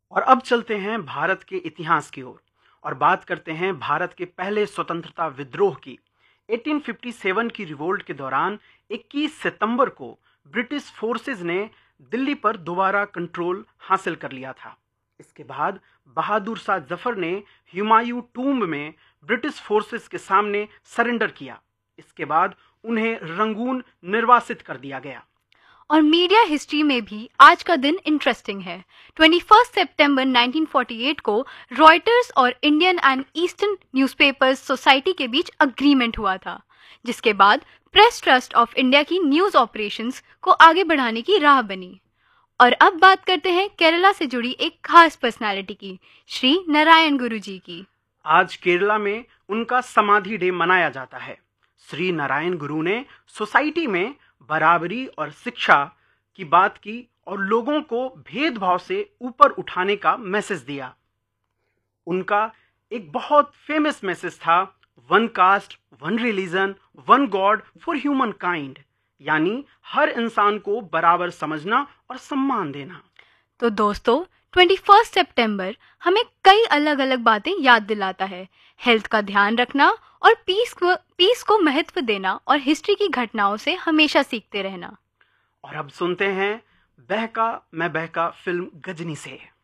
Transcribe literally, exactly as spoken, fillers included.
और अब चलते हैं भारत के इतिहास की ओर और बात करते हैं भारत के पहले स्वतंत्रता विद्रोह की। अठारह सौ सत्तावन की रिवोल्ट के दौरान इक्कीस सितंबर को ब्रिटिश फोर्सेस ने दिल्ली पर दोबारा कंट्रोल हासिल कर लिया था। इसके बाद बहादुर शाह जफर ने हुमायूं टूम्ब में ब्रिटिश फोर्सेस के सामने सरेंडर किया। इसके बाद उन्हें रंगून निर्वासित कर दिया गया। और मीडिया हिस्ट्री में भी आज का दिन इंटरेस्टिंग है। इक्कीस सितंबर उन्नीस सौ अड़तालीस को रॉयटर्स और Indian and eastern newspapers society के बीच अग्रीमेंट हुआ था, जिसके बाद प्रेस ट्रस्ट ऑफ इंडिया की न्यूज़ ऑपरेशंस को आगे बढ़ाने की राह बनी। और अब बात करते हैं केरला से जुड़ी एक खास पर्सनालिटी की, श्री नारायण गुरु जी की। आज केरला में उनका समाधि डे मनाया जाता है। श्री नारायण गुरु ने सोसाइटी में बराबरी और शिक्षा की बात की और लोगों को भेदभाव से ऊपर उठाने का मैसेज दिया। उनका एक बहुत फेमस मैसेज था, one cast, one religion, one God for human kind, यानी हर इंसान को बराबर समझना और सम्मान देना। तो दोस्तों, इक्कीस सितंबर हमें कई अलग अलग बातें याद दिलाता है। हेल्थ का ध्यान रखना और पीस को पीस को महत्व देना और हिस्ट्री की घटनाओं से हमेशा सीखते रहना। और अब सुनते हैं बहका मैं बहका फिल्म गजनी से।